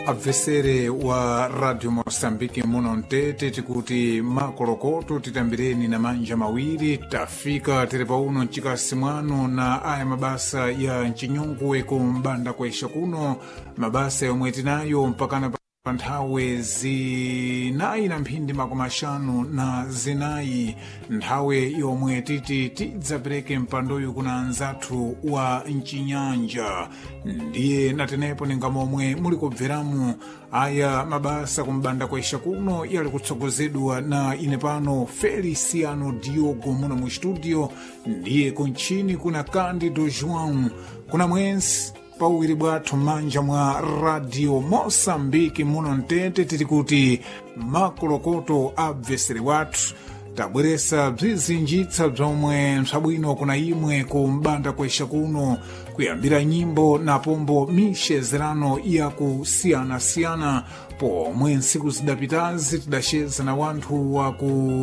Avesere wa Radio Mosambiki muno ntete tikuti makolokoto titambireni na manja mawiri tafika terepa uno nchikasi mwano na aya mabasa ya nchinyungwe kumbanda kwesha kuno mabasa yomwe tinayo mpakana nthawe zinayi na mphindi makumashanu na zinayi nthawe yomwe titi tidzapereke mpandoyu kuna anzathu wa mchinyanja ndiye natenepo ninga momwe muli kubveramu aya mabasa kumbanda kwesha kuno yali kutsogozedwa na ine pano Feliciano Diogo muno mu studio ndiye kunchini kuna Candido João kuna mwensi pawiri bwathu manja mwa Radio Mosambiki muno ntete tiri kuti makolokoto abvesere wathu tabweresa bzizinjitsa bzomwe msabwino kuna imwe kumbanda kwesha kuno kuyambira nyimbo na pombo mishezerano ya kusiyana-siyana pomwe nsiku zidapitazi tidaceza na wanthu wa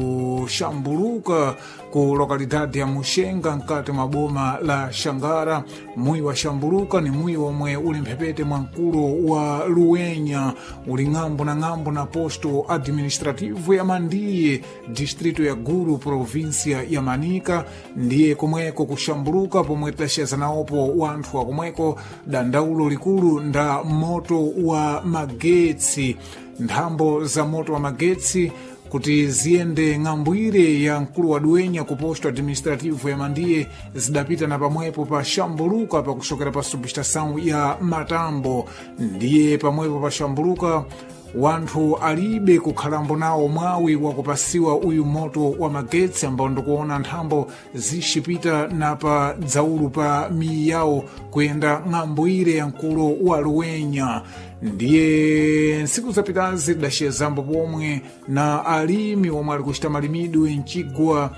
kushambuluka ku lokalidade ya Muxenga nkati mwa boma la Xangara. Muyi wa Xambuluka ni muyi omwe uli mphepete mwa mkulo wa Luenya uli ng'ambo na posto administrativo ya Mandiye distrito ya Guru provincia ya Manika ndiye komweko kushambuluka pomwe tidaceza naopo wanthu wa komweko dandaulo likulu nda moto wa magetsi nthambo za moto wa magetsi kuti ziyende ng'ambwire ya mkulu wa Duenya ku posto administrativo ya Mandiye zidapita na pamwepo pa Xambuluka pa kushokera pa subestação ya Matambo ndiye pamwepo pa Xambuluka wanthu alibe kukhalambo nawo mwawi wakupasiwa uyu moto wa magetsi ambao ndikuona nthambo zishipita na pa dzaulu pa miyi yawo kuyenda ng'ambwire ya mkulo wa Luenya ndiye nsiku zapitazi tidacezambo pomwe na alimi omwe ali kuchita malimidwe mchigwa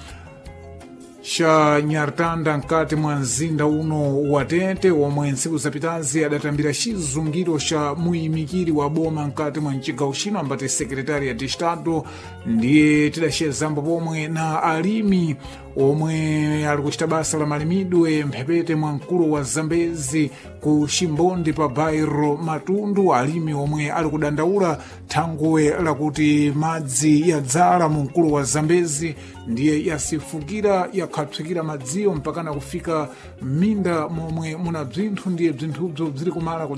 cha Nyartanda nkati mwa mzinda uno wa Tete omwe nsiku zapitazi adatambira chizungiro cha muyimikiri wa boma nkati mwa mchigawo chino ambati sekretari ya Estado ndiye tidacezambo pomwe na alimi omwe ali kuchita basa la malimidwe mphepete mwa mkulo wa Zambezi ku Chimbondi pa bairro Matundu alimi omwe ali kudandaula thangwe lakuti madzi yadzala mu mkulo wa Zambezi ndiye yasifukira yakhatswikira madziyo mpakana kufika minda momwe muna bzinthu ndiye bzinthuzo bziri kumala